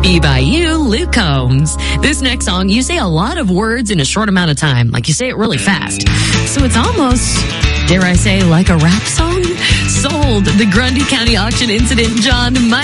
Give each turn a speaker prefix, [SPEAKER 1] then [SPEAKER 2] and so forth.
[SPEAKER 1] Be By You, Luke Combs. This next song, you say a lot of words in a short amount of time. Like, you say it really fast. So it's almost, dare I say, like a rap song? Sold. The Grundy County auction incident, John.